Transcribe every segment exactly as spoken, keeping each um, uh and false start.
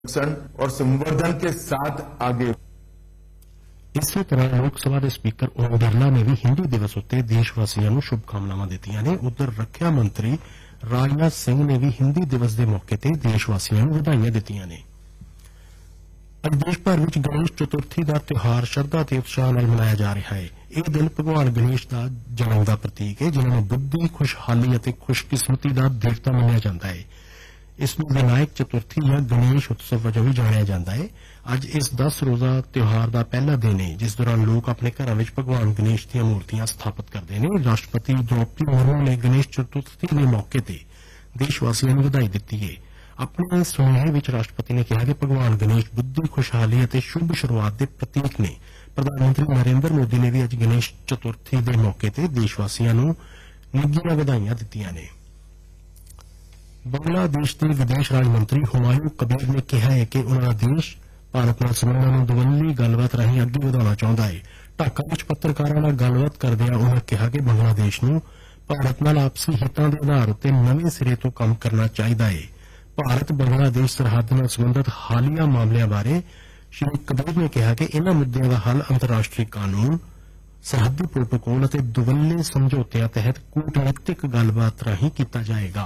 और संवर्धन के साथ आगे। ਇਸੇ ਤਰ੍ਹਾਂ ਲੋਕ ਸਭਾ ਦੇ ਸਪੀਕਰ ਓਮ ਬਿਰਲਾ ਨੇ ਵੀ ਹਿੰਦੀ ਦਿਵਸ ਉੱਤੇ ਦੇਸ਼ਵਾਸੀਆਂ ਨੂੰ ਸ਼ੁਭਕਾਮਨਾਵਾਂ ਦਿੱਤੀਆਂ ਨੇ। ਉਧਰ ਰੱਖਿਆ ਮੰਤਰੀ ਰਾਜਨਾਥ ਸਿੰਘ ਨੇ ਵੀ ਹਿੰਦੀ ਦਿਵਸ ਦੇ ਮੌਕੇ ਤੇ ਦੇਸ਼ਵਾਸੀਆਂ ਨੂੰ ਵਧਾਈਆਂ ਦਿੱਤੀਆਂ ਨੇ। ਅੱਜ ਦੇਸ਼ ਭਰ ਵਿੱਚ ਗਣੇਸ਼ ਚਤੁਰਥੀ ਦਾ ਤਿਉਹਾਰ ਸ਼ਰਧਾ ਤੇ ਉਤਸ਼ਾਹ ਨਾਲ ਮਨਾਇਆ ਜਾ ਰਿਹਾ ਹੈ। ਇਹ ਦਿਨ ਭਗਵਾਨ ਗਣੇਸ਼ ਦਾ ਜਨਮ ਦਾ ਪ੍ਰਤੀਕ ਹੈ, ਜਿਨ੍ਹਾਂ ਨੂੰ ਬੁੱਧੀ, ਖੁਸ਼ਹਾਲੀ ਅਤੇ ਖੁਸ਼ਕਿਸਮਤੀ ਦਾ ਦੇਵਤਾ ਮੰਨਿਆ ਜਾਂਦਾ ਹੈ। ਇਸ ਨੂੰ ਵਿਨਾਇਕ ਚਤੁਰਥੀ ਜਾਂ ਗਣੇਸ਼ ਉਤਸਵ ਵਜੋਂ ਵੀ ਜਾਣਿਆ ਜਾਂਦਾ ਹੈ। ਅੱਜ ਇਸ ਦਸ ਰੋਜ਼ਾ ਤਿਉਹਾਰ ਦਾ ਪਹਿਲਾ ਦਿਨ ਹੈ, ਜਿਸ ਦੌਰਾਨ ਲੋਕ ਆਪਣੇ ਘਰਾਂ ਵਿੱਚ ਭਗਵਾਨ ਗਣੇਸ਼ ਦੀਆਂ ਮੂਰਤੀਆਂ ਸਥਾਪਿਤ ਕਰਦੇ ਨੇ। ਰਾਸ਼ਟਰਪਤੀ ਦ੍ਰੌਪਦੀ ਮੁਰਮੂ ਨੇ ਗਣੇਸ਼ ਚਤੁਰਥੀ ਦੇ ਮੌਕੇ ਤੇ ਦੇਸ਼ਵਾਸੀਆਂ ਨੂੰ ਵਧਾਈ ਦਿੱਤੀ ਹੈ। ਆਪਣੇ ਸੁਨੇਹੇ ਵਿੱਚ ਰਾਸ਼ਟਰਪਤੀ ਨੇ ਕਿਹਾ ਕਿ ਭਗਵਾਨ ਗਣੇਸ਼ ਬੁੱਧੀ, ਖੁਸ਼ਹਾਲੀ ਅਤੇ ਸ਼ੁਭ ਸ਼ੁਰੂਆਤ ਦੇ ਪ੍ਰਤੀਕ ਨੇ। ਪ੍ਰਧਾਨ ਮੰਤਰੀ ਨਰਿੰਦਰ ਮੋਦੀ ਨੇ ਵੀ ਅੱਜ ਗਣੇਸ਼ ਚਤੁਰਥੀ ਦੇ ਮੌਕੇ ਤੇ ਦੇਸ਼ਵਾਸੀਆਂ ਨੂੰ ਨਿੱਘੀਆਂ ਵਧਾਈਆਂ ਦਿੱਤੀਆਂ ਨੇ। ਬੰਗਲਾਦੇਸ਼ ਦੇ ਵਿਦੇਸ਼ ਰਾਜ ਮੰਤਰੀ ਹੁਮਾਯੂੰ ਕਬੀਰ ਨੇ ਕਿਹਾ ਹੈ ਕਿ ਉਨ੍ਹਾਂ ਦਾ ਦੇਸ਼ ਭਾਰਤ ਨਾਲ ਸਬੰਧਾਂ ਨੂੰ ਦੁਵੱਲੀ ਗੱਲਬਾਤ ਰਾਹੀਂ ਅੱਗੇ ਵਧਾਉਣਾ ਚਾਹੁੰਦਾ ਹੈ। ਢਾਕਾ ਵਿੱਚ ਪੱਤਰਕਾਰਾਂ ਨਾਲ ਗੱਲਬਾਤ ਕਰਦਿਆਂ ਉਨ੍ਹਾਂ ਕਿਹਾ ਕਿ ਬੰਗਲਾਦੇਸ਼ ਨੂੰ ਭਾਰਤ ਨਾਲ ਆਪਸੀ ਹਿੱਤਾਂ ਦੇ ਆਧਾਰ ਉੱਤੇ ਨਵੇਂ ਸਿਰੇ ਤੋਂ ਕੰਮ ਕਰਨਾ ਚਾਹੀਦਾ ਹੈ। ਭਾਰਤ ਬੰਗਲਾਦੇਸ਼ ਸਰਹੱਦ ਨਾਲ ਸਬੰਧਤ ਹਾਲੀਆ ਮਾਮਲਿਆਂ ਬਾਰੇ ਸ਼੍ਰੀ ਕਬੀਰ ਨੇ ਕਿਹਾ ਕਿ ਇਨ੍ਹਾਂ ਮੁੱਦਿਆਂ ਦਾ ਹੱਲ ਅੰਤਰਰਾਸ਼ਟਰੀ ਕਾਨੂੰਨ, ਸਰਹੱਦੀ ਪ੍ਰੋਟੋਕਾਲ ਅਤੇ ਦੁਵੱਲੇ ਸਮਝੌਤਿਆਂ ਤਹਿਤ ਕੂਟਨੀਤਿਕ ਗੱਲਬਾਤ ਰਾਹੀਂ ਕੀਤਾ ਜਾਏਗਾ।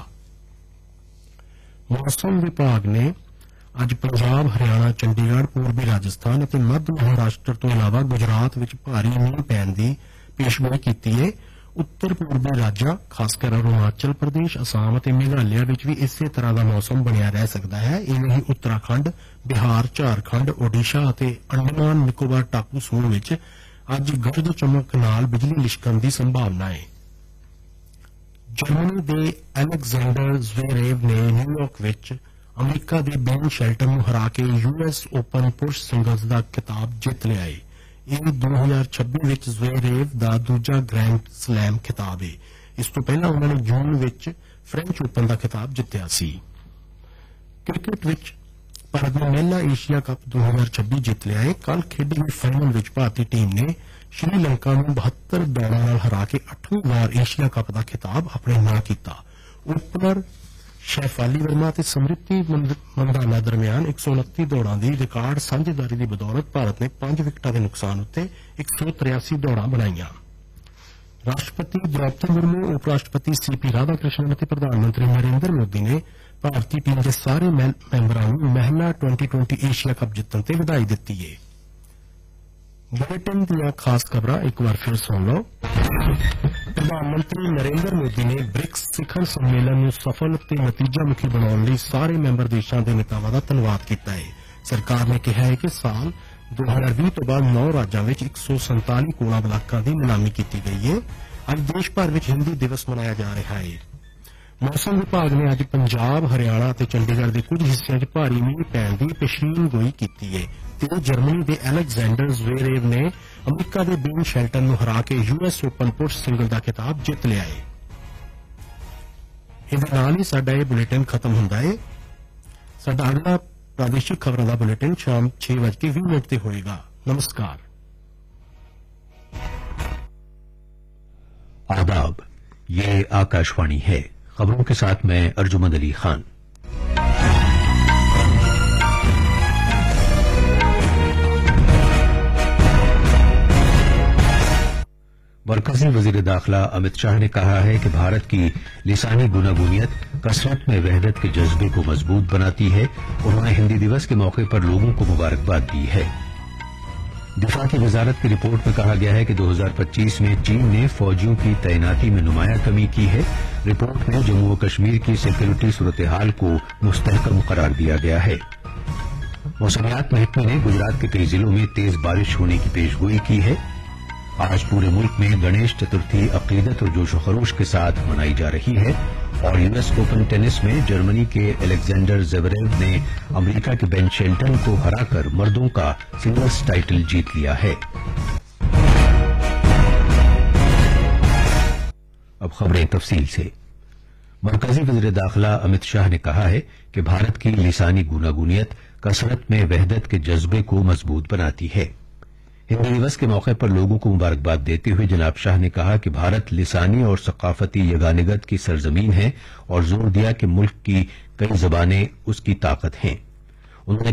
ਮੌਸਮ ਵਿਭਾਗ ਨੇ ਅੱਜ ਪੰਜਾਬ, ਹਰਿਆਣਾ, ਚੰਡੀਗੜ੍ਹ, ਪੂਰਬੀ ਰਾਜਸਥਾਨ ਅਤੇ ਮੱਧ ਮਹਾਰਾਸ਼ਟਰ ਤੋਂ ਇਲਾਵਾ ਗੁਜਰਾਤ ਵਿੱਚ ਭਾਰੀ ਮੀਂਹ ਪੈਣ ਦੀ ਪੇਸ਼ਗੋਈ ਕੀਤੀ ਹੈ। ਉੱਤਰ ਪੂਰਬੀ ਰਾਜਾਂ, ਖਾਸ ਕਰ ਅਰੁਣਾਚਲ ਪ੍ਰਦੇਸ਼, ਅਸਾਮ ਅਤੇ ਮੇਘਾਲਿਆ ਵਿੱਚ ਵੀ ਇਸੇ ਤਰ੍ਹਾਂ ਦਾ ਮੌਸਮ ਬਣਿਆ ਰਹਿ ਸਕਦਾ ਹੈ। ਇਵੇਂ ਹੀ ਉੱਤਰਾਖੰਡ, ਬਿਹਾਰ, ਝਾਰਖੰਡ, ਓਡੀਸ਼ਾ ਅਤੇ ਅੰਡਮਾਨ ਨਿਕੋਬਾਰ ਟਾਪੂ ਸਮੂਹ ਵਿੱਚ ਅੱਜ ਗਰਜ ਚਮਕ ਨਾਲ ਬਿਜਲੀ ਲਿਸ਼ਕਣ ਦੀ ਸੰਭਾਵਨਾ ਹੈ। ਜਰਮਨੀ ਦੇ ਅਲੈਗਜ਼ੈਂਡਰ ਜ਼ਵੇਰੇਵ ਨੇ ਨਿਊਯਾਰਕ ਵਿੱਚ ਅਮਰੀਕਾ ਦੇ ਬੈਨ ਸ਼ੈਲਟਨ ਨੂੰ ਹਰਾ ਕੇ ਯੂਐਸ ਓਪਨ ਪੁਰਸ਼ ਸਿੰਗਲਜ਼ ਦਾ ਖਿਤਾਬ ਜਿੱਤ ਲਿਆ ਹੈ। ਇਹ ਦੋ ਹਜ਼ਾਰ ਛੱਬੀ ਵਿੱਚ ਜ਼ਵੇਰੇਵ ਦਾ ਦੂਜਾ ਗ੍ਰੈਂਡ ਸਲੈਮ ਖਿਤਾਬ ਹੈ। ਇਸ ਤੋਂ ਪਹਿਲਾਂ ਉਨ੍ਹਾਂ ਨੇ ਜੂਨ ਵਿੱਚ ਫ੍ਰੈਂਚ ਓਪਨ ਦਾ ਖਿਤਾਬ ਜਿੱਤਿਆ ਸੀ। ਕ੍ਰਿਕਟ ਵਿੱਚ ਭਾਰਤ ਨੇ ਮਹਿਲਾ ਏਸ਼ੀਆ ਕੱਪ ਦੋ ਹਜ਼ਾਰ ਛੱਬੀ ਜਿੱਤ ਲਿਆ ਹੈ। ਕੱਲ੍ਹ ਖੇਡੀ ਗਈ ਫਾਈਨਲ ਵਿੱਚ ਭਾਰਤੀ ਟੀਮ ਨੇ ਸ਼੍ਰੀਲੰਕਾ ਨੂੰ ਬਹੱਤਰ ਦੌੜਾਂ ਨਾਲ ਹਰਾ ਕੇ ਅੱਠਵੀਂ ਵਾਰ ਏਸ਼ੀਆ ਕੱਪ ਦਾ ਖਿਤਾਬ ਆਪਣੇ ਨਾਂ ਕੀਤਾ। ਓਪਨਰ ਸ਼ੈਫਾਲੀ ਵਰਮਾ ਅਤੇ ਸਮ੍ਰਿਤੀ ਮੰਦਾਨਾ ਦਰਮਿਆਨ ਇੱਕ ਸੌ ਉਨੱਤੀ ਦੌੜਾਂ ਦੀ ਰਿਕਾਰਡ ਸਾਂਝੇਦਾਰੀ ਦੀ ਬਦੌਲਤ ਭਾਰਤ ਨੇ ਪੰਜ ਵਿਕਟਾਂ ਦੇ ਨੁਕਸਾਨ ਉੱਤੇ ਇੱਕ ਸੌ ਤਰਿਆਸੀ ਦੌੜਾਂ ਬਣਾਈਆਂ। ਰਾਸ਼ਟਰਪਤੀ ਦ੍ਰੌਪਦੀ ਮੁਰਮੂ, ਉਪ ਰਾਸ਼ਟਰਪਤੀ ਸੀ ਪੀ ਰਾਧਾ ਕ੍ਰਿਸ਼ਨਨ ਅਤੇ ਪ੍ਰਧਾਨ ਮੰਤਰੀ ਨਰਿੰਦਰ ਮੋਦੀ ਨੇ ਭਾਰਤੀ ਟੀਮ ਦੇ ਸਾਰੇ ਮੈਂਬਰਾਂ ਨੂੰ ਮਹਿਲਾ ਟਵੈਂਟੀ ਟਵੈਂਟੀ ਏਸ਼ੀਆ ਕੱਪ ਜਿੱਤਣ ਤੇ ਵਧਾਈ ਦਿੱਤੀ ਹੈ। ਬੁਲੇਟਿਨ ਦੀਆਂ ਖਾਸ ਖਬਰਾਂ ਇੱਕ ਵਾਰ ਫਿਰ ਸੁਣ ਲਓ। ਪ੍ਰਧਾਨ ਮੰਤਰੀ ਨਰਿੰਦਰ ਮੋਦੀ ਨੇ ਬ੍ਰਿਕਸ ਸਿਖਰ ਸੰਮੇਲਨ ਨੂੰ ਸਫਲ ਅਤੇ ਨਤੀਜਾਮੁਖੀ ਬਣਾਉਣ ਲਈ ਸਾਰੇ ਮੈਂਬਰ ਦੇਸ਼ਾਂ ਦੇ ਨੇਤਾਵਾਂ ਦਾ ਧੰਨਵਾਦ ਕੀਤਾ ਹੈ। ਸਰਕਾਰ ਨੇ ਕਿਹਾ ਹੈ ਕਿ ਸਾਲ ਦੋ ਹਜ਼ਾਰ ਵੀਹ ਤੋਂ ਬਾਅਦ ਨੌ ਰਾਜਾਂ ਵਿੱਚ ਇੱਕ ਸੌ ਸੰਤਾਲੀ ਕੋਲਾ ਬਲਾਕਾਂ ਦੀ ਨਿਲਾਮੀ ਕੀਤੀ ਗਈ ਹੈ। ਅੱਜ ਦੇਸ਼ ਭਰ ਵਿੱਚ ਹਿੰਦੀ ਦਿਵਸ ਮਨਾਇਆ ਜਾ ਰਿਹਾ ਹੈ। ਮੌਸਮ ਵਿਭਾਗ ਨੇ ਅੱਜ ਪੰਜਾਬ, ਹਰਿਆਣਾ ਅਤੇ ਚੰਡੀਗੜ੍ਹ ਦੇ ਕੁਝ ਹਿੱਸਿਆਂ 'ਚ ਭਾਰੀ ਮੀਂਹ ਪੈਣ ਦੀ ਪੇਸ਼ੀਨਗੋਈ ਕੀਤੀ ਹੈ ਤੇ ਜਰਮਨੀ ਦੇ ਅਲੈਗਜ਼ੈਂਡਰ ਜ਼ਵੇਰੇਵ ਨੇ ਅਮਰੀਕਾ ਦੇ ਬੇਨ ਸ਼ੈਲਟਨ ਨੂੰ ਹਰਾ ਕੇ ਯੂਐਸ ਓਪਨ ਪੁਰਸ਼ ਸਿੰਗਲ ਦਾ ਖਿਤਾਬ ਜਿੱਤ ਲਿਆ ਹੈ। ਇਹਦੇ ਨਾਲ ਹੀ ਸਾਡਾ ਇਹ ਬੁਲੇਟਿਨ ਖਤਮ ਹੁੰਦਾ ਹੈ। ਸਾਡਾ ਅਗਲਾ प्रादेशिक खबरों का बुलेटिन शाम छह बज के बीस मिनट से होएगा। नमस्कार। आदाब, ये आकाशवाणी है। खबरों के साथ मैं अर्जुमंद अली खान। मरकजी वजीर दाखिला अमित शाह ने कहा है कि भारत की लिसानी गुनागुनियत कसरत में वहदत के जज्बे को मजबूत बनाती है। उन्होंने हिंदी दिवस के मौके पर लोगों को मुबारकबाद दी है। दिफा की वजारत की रिपोर्ट में कहा गया है कि दो हजार पच्चीस में चीन ने फौजियों की तैनाती में नुमाया कमी की है। रिपोर्ट में जम्मू और कश्मीर की सिक्योरिटी सूरत हाल को मुस्तहकम करार दिया गया है। मौसमियात महकमे ने गुजरात के कई जिलों में तेज बारिश होने की पेशगोई की है। आज पूरे मुल्क में गणेश चतुर्थी अकीदत और जोशो खरोश के साथ मनाई जा रही है और यूएस ओपन टेनिस में जर्मनी के अलेक्जेंडर ज़वेरेव ने अमेरिका के बेन शेल्टन को हराकर मर्दों का सिंगल्स टाइटल जीत लिया है। अब खबरें तफसील से। मरकजी वज़ीर दाखिला अमित शाह ने कहा है कि भारत की लिसानी गूनागूनियत कसरत में वहदत के जज्बे को मजबूत बनाती है। हिंदी दिवस के मौके पर लोगों को मुबारकबाद देते हुए जनाब शाह ने कहा कि भारत लिसानी और सकाफती यगानिगत की सरजमीन है और जोर दिया कि मुल्क की कई जबानें उसकी ताकत हैं। उन्होंने